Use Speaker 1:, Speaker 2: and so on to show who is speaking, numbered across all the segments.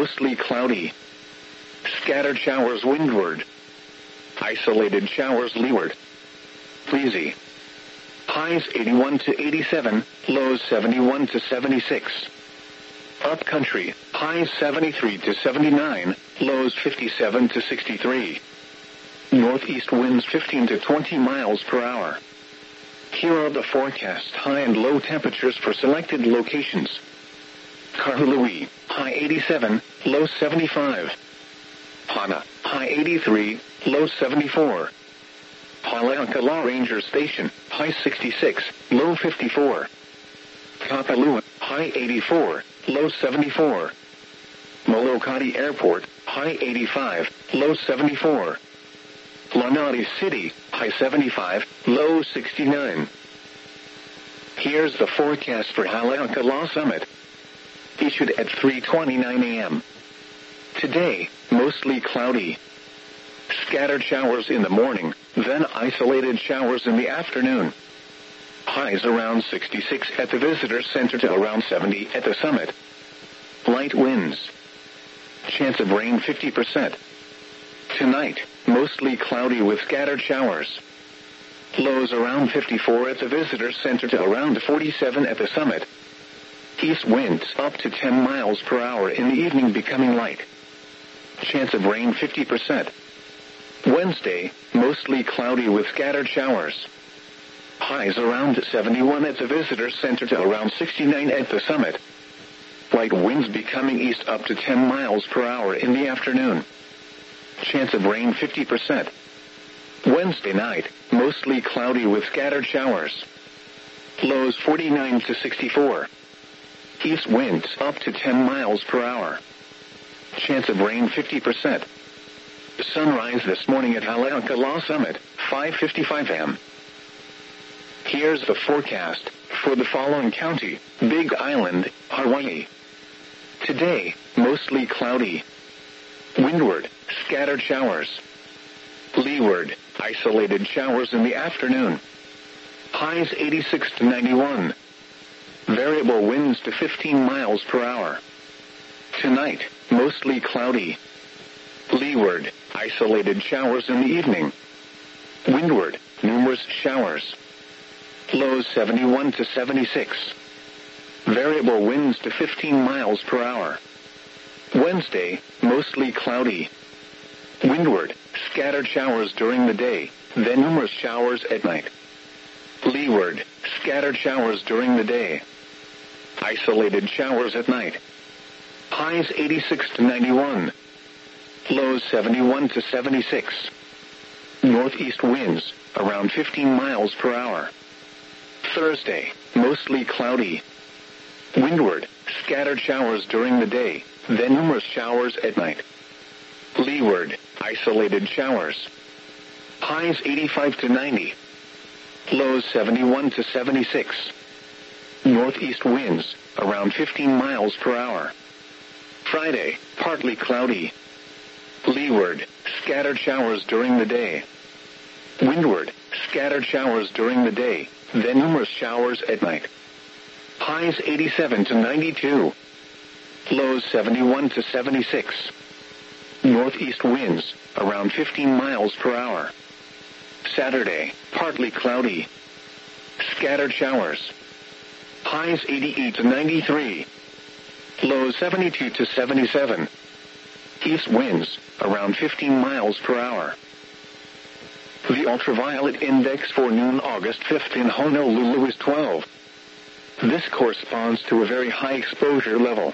Speaker 1: mostly cloudy. Scattered showers windward. Isolated showers leeward. Breezy. Highs 81 to 87, lows 71 to 76. Upcountry, highs 73 to 79, lows 57 to 63. Northeast winds 15 to 20 miles per hour. Here are the forecast high and low temperatures for selected locations. Kahului, high 87, low 75. Hana, high 83, low 74. Haleakala Ranger Station, high 66, low 54. Kapalua, high 84, low 74. Molokati Airport, high 85, low 74. Lanai City, high 75, low 69. Here's the forecast for Haleakala Summit. Issued at 3:29 a.m. Today, mostly cloudy. Scattered showers in the morning, then isolated showers in the afternoon. Highs around 66 at the visitor center to around 70 at the summit. Light winds. Chance of rain 50%. Tonight, mostly cloudy with scattered showers. Lows around 54 at the visitor center to around 47 at the summit. East winds up to 10 miles per hour in the evening becoming light. Chance of rain 50%. Wednesday, mostly cloudy with scattered showers. Highs around 71 at the visitor center to around 69 at the summit. Light winds becoming east up to 10 miles per hour in the afternoon. Chance of rain 50%. Wednesday night, mostly cloudy with scattered showers. Lows 49 to 64. East winds up to 10 miles per hour. Chance of rain 50%. Sunrise this morning at Haleakala Summit, 5:55 a.m. Here's the forecast for the following county: Big Island, Hawaii. Today, mostly cloudy. Windward, scattered showers. Leeward, isolated showers in the afternoon. Highs 86 to 91. Variable winds to 15 miles per hour. Tonight, mostly cloudy. Leeward, isolated showers in the evening. Windward, numerous showers. Lows 71 to 76. Variable winds to 15 miles per hour. Wednesday, mostly cloudy. Windward, scattered showers during the day, then numerous showers at night. Leeward, scattered showers during the day. Isolated showers at night. Highs 86 to 91. Lows 71 to 76. Northeast winds, around 15 miles per hour. Thursday, mostly cloudy. Windward, scattered showers during the day, then numerous showers at night. Leeward, isolated showers. Highs 85 to 90. Lows 71 to 76. Northeast winds, around 15 miles per hour. Friday, partly cloudy. Leeward, scattered showers during the day. Windward, scattered showers during the day, then numerous showers at night. Highs 87 to 92. Lows 71 to 76. Northeast winds, around 15 miles per hour. Saturday, partly cloudy. Scattered showers. Highs 88 to 93. Lows 72 to 77. East winds, around 15 miles per hour. The ultraviolet index for noon August 5th in Honolulu is 12. This corresponds to a very high exposure level.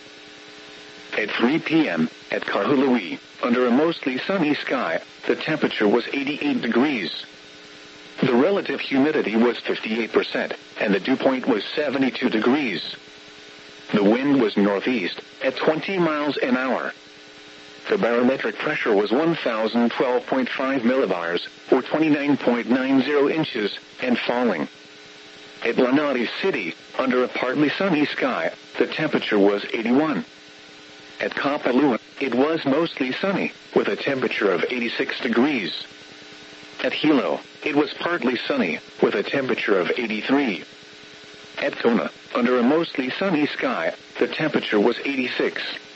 Speaker 1: At 3 p.m., at Kahului, under a mostly sunny sky, the temperature was 88 degrees. The relative humidity was 58%, and the dew point was 72 degrees. The wind was northeast, at 20 miles an hour. The barometric pressure was 1,012.5 millibars, or 29.90 inches, and falling. At Lanai City, under a partly sunny sky, the temperature was 81. At Kapalua, it was mostly sunny, with a temperature of 86 degrees. At Hilo, it was partly sunny, with a temperature of 83. At Kona, under a mostly sunny sky, the temperature was 86.